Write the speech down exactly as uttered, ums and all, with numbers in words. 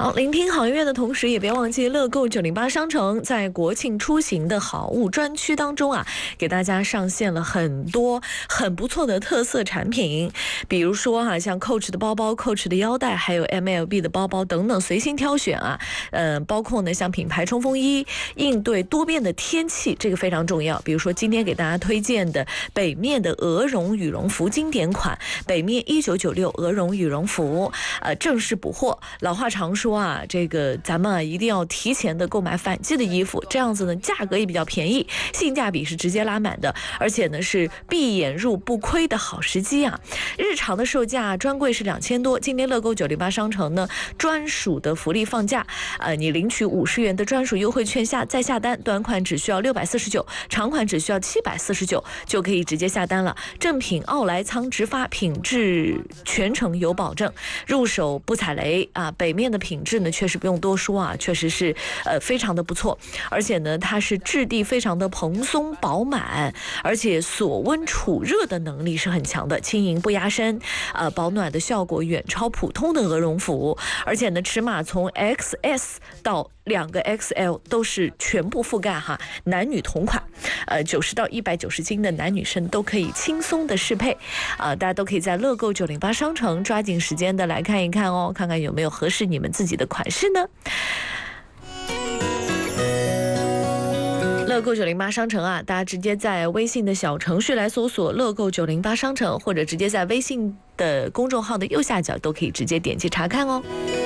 好，聆听好音乐的同时，也别忘记乐购九零八商城在国庆出行的好物专区当中啊，给大家上线了很多很不错的特色产品，比如说哈、啊，像 Coach 的包包、Coach 的腰带，还有 M L B 的包包等等，随心挑选啊。呃，包括呢像品牌冲锋衣，应对多变的天气，这个非常重要。比如说今天给大家推荐的北面的鹅绒羽绒服经典款，北面一九九六鹅绒羽绒服，呃，正式补货。老话常说啊，这个咱们啊一定要提前的购买反季的衣服，这样子呢价格也比较便宜，性价比是直接拉满的，而且呢是闭眼入不亏的好时机啊。日常的售价专柜是两千多，今天乐购九零八商城呢专属的福利放假，呃，你领取五十元的专属优惠券下再下单，短款只需要六百四十九，长款只需要七百四十九，就可以直接下单了。正品奥莱仓直发，品质全程有保证，入手不踩雷啊。北面的品质呢确实不用多说啊，确实是呃非常的不错，而且呢它是质地非常的蓬松饱满，而且锁温储热的能力是很强的，轻盈不压身，呃保暖的效果远超普通的鹅绒服，而且呢尺码从 X S 到两个 X L 都是全部覆盖哈，男女同款，呃九十到一百九十斤的男女生都可以轻松的适配，啊、呃、大家都可以在乐购九零八商城抓紧时间的来看一看哦，看看有没有合适你们自己的款式呢？乐购九零八商城啊，大家直接在微信的小程序来搜索乐购九零八商城，或者直接在微信的公众号的右下角都可以直接点击查看哦。